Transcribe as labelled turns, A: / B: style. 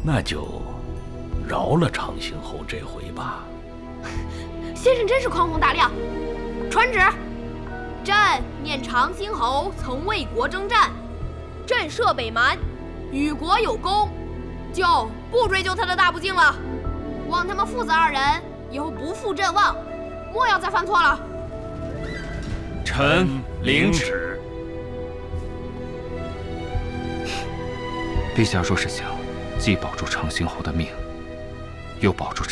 A: 那就饶了长兴侯这回吧。
B: 先生真是宽宏大量。传旨，朕念长兴侯曾为国征战，震慑北蛮，与国有功，就不追究他的大不敬了。望他们父子二人以后不负朕望，莫要再犯错了。
C: 臣领旨。陛下若是想既保住长兴侯的命，又保住